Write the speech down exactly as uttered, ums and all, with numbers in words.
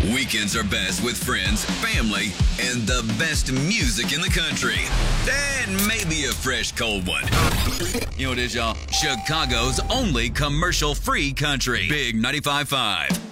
Weekends are best with friends, family, and the best music in the country. And maybe a fresh cold one. You know what it is, y'all? Chicago's only commercial-free country. Big ninety-five point five.